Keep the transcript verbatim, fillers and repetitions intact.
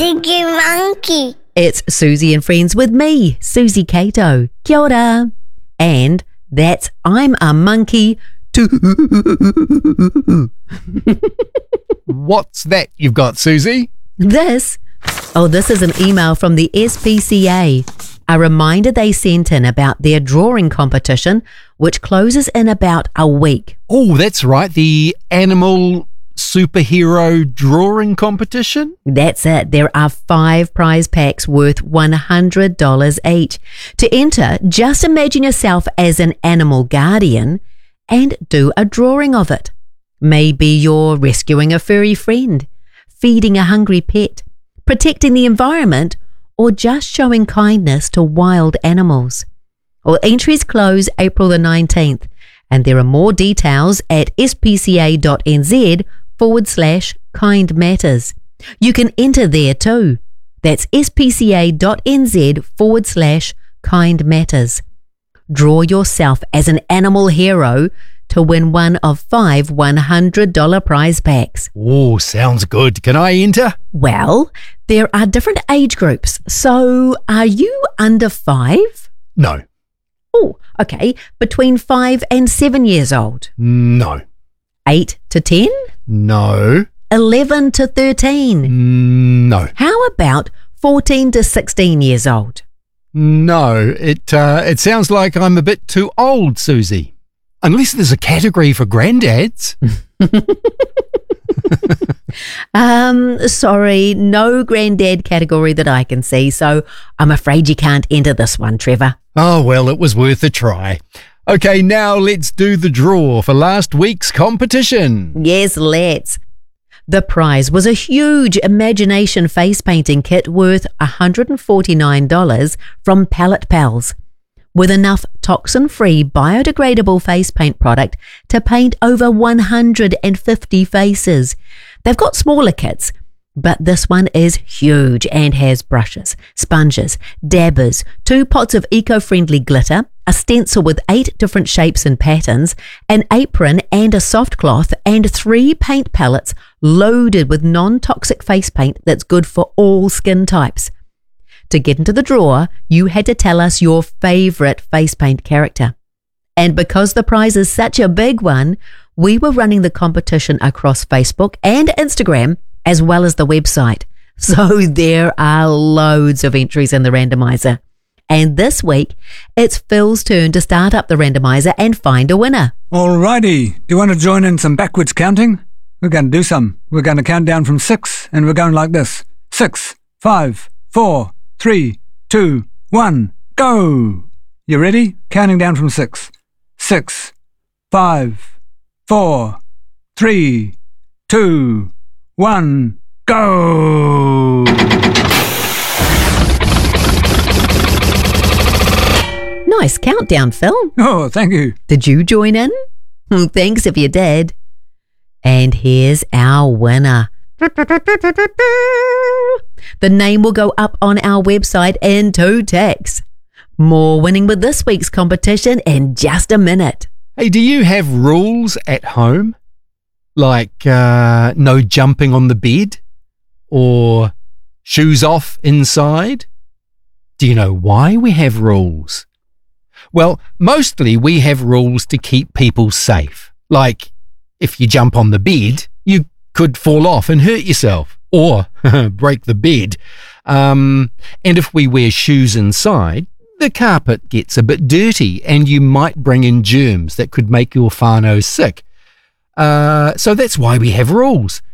Cheeky Monkey. It's Susie and Friends with me, Susie Cato. Kia ora. And that's I'm a Monkey too. What's that you've got, Susie? This? Oh, this is an email from the S P C A. A reminder they sent in about their drawing competition, which closes in about a week. Oh, that's right. The animal superhero drawing competition? That's it. There are five prize packs worth one hundred dollars each. To enter, just imagine yourself as an animal guardian and do a drawing of it. Maybe you're rescuing a furry friend, feeding a hungry pet, protecting the environment, or just showing kindness to wild animals. Well, entries close April the nineteenth, and there are more details at spca.nz forward slash kind matters. You can enter there too. That's spca.nz forward slash kind matters. Draw yourself as an animal hero to win one of five one hundred dollars prize packs. Oh, sounds good. Can I enter? Well, there are different age groups. So, are you under five? No. Oh, okay. Between five and seven years old? No. Eight to ten? No. Eleven to thirteen? No. How about fourteen to sixteen years old? No. It uh, it sounds like I'm a bit too old, Susie. Unless there's a category for granddads. um, sorry, no granddad category that I can see, so I'm afraid you can't enter this one, Trevor. Oh, well, it was worth a try. Okay, now let's do the draw for last week's competition. Yes, let's. The prize was a huge imagination face painting kit worth one hundred forty-nine dollars from Palette Pals, with enough toxin-free biodegradable face paint product to paint over one hundred fifty faces. They've got smaller kits, but this one is huge and has brushes, sponges, dabbers, two pots of eco-friendly glitter, a stencil with eight different shapes and patterns, an apron and a soft cloth, and three paint palettes loaded with non-toxic face paint that's good for all skin types. To get into the draw, you had to tell us your favourite face paint character. And because the prize is such a big one, we were running the competition across Facebook and Instagram, as well as the website. So there are loads of entries in the randomizer. And this week, it's Phil's turn to start up the randomizer and find a winner. Alrighty, do you want to join in some backwards counting? We're going to do some. We're going to count down from six, and we're going like this. Six, five, four, three, two, one, go! You ready? Counting down from six. Six, five, four, three, two, one, go! Nice countdown, Phil. Oh, thank you. Did you join in? Thanks if you did. And here's our winner. The name will go up on our website in two ticks. More winning with this week's competition in just a minute. Hey, do you have rules at home? Like uh, no jumping on the bed? Or shoes off inside? Do you know why we have rules? Well, mostly we have rules to keep people safe. Like, if you jump on the bed, you could fall off and hurt yourself, or break the bed. Um, and if we wear shoes inside, the carpet gets a bit dirty and you might bring in germs that could make your whānau sick. Uh, so that's why we have rules.